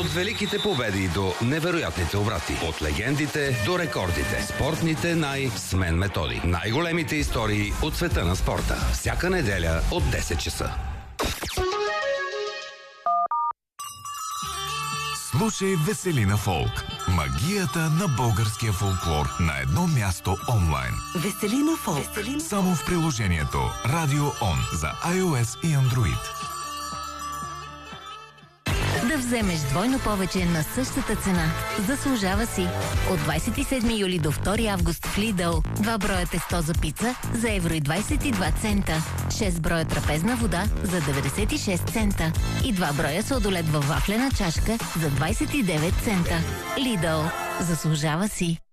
От великите победи до невероятните обрати. От легендите до рекордите. Спортните с Мен Методи. Най-големите истории от света на спорта. Всяка неделя от 10 часа. Слушай Веселина Фолк. Магията на българския фолклор на едно място онлайн. Веселина Фолк. Само в приложението Radio On за iOS и Android. Да вземеш двойно повече на същата цена. Заслужава си. От 27 юли до 2 август в Lidl 2 броя тесто за пица за 1,22 €. 6 броя трапезна вода за 96 цента. И 2 броя сладолед във вафлена чашка за 29 цента. Lidl. Заслужава си.